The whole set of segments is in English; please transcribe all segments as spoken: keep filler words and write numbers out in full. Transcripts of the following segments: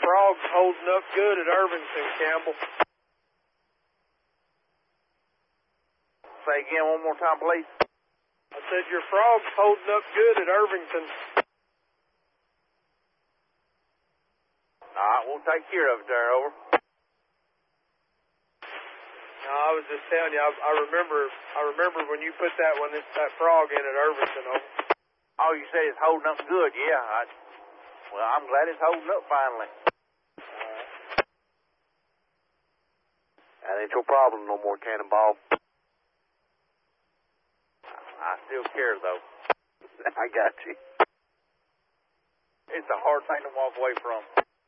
frog's holding up good at Irvington, Campbell. Say again one more time, please. I said your frog's holding up good at Irvington. All right, we'll take care of it there, over. No, I was just telling you, I, I remember I remember when you put that one, that frog in at Irvington, over. Oh, you say it's holding up good, yeah. I, well, I'm glad it's holding up finally. That ain't your problem no more, Cannonball. I still care, though. I got you. It's a hard thing to walk away from.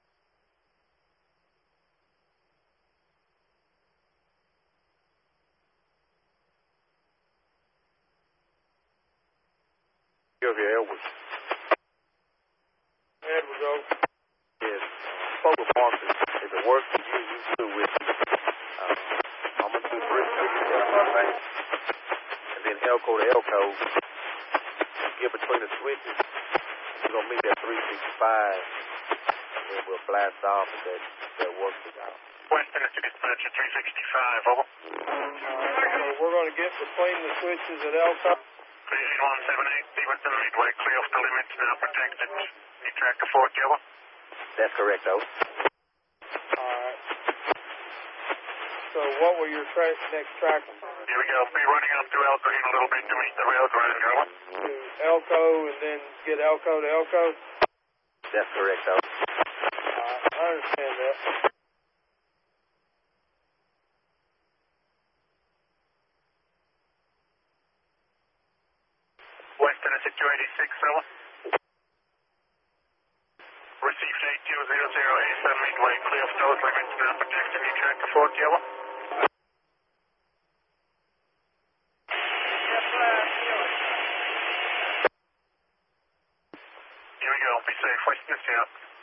Sylvia Edwards. Edwards, over. Yes. Spoke with Marcus. If it works for you, you do with it. Uh, I'm going to do three switches down my thing. And then Elko to Elko. Get between the switches. We're going to meet at three sixty-five. And then we'll blast off if that, if that works it out. Western is to dispatch at three sixty-five, over. Alright, so we're going to get between the switches at Elko. three eight one seven eight, Stevenson Midway, clear off the limits, now protected. You track the Fort Yellow? That's correct, though. Alright. So what will your tra- next track be? Here we go. Be running up to Elko in a little bit to meet the rail grind, over. To Elko and then get Elko to Elko? That's correct, though. Alright, I understand that. Western is at two eighty-six, over. Received eight two zero zero, A S M Midway, clear off those limits, now protected. You track the Fort Yellow? Here we go. Be safe. Western is out.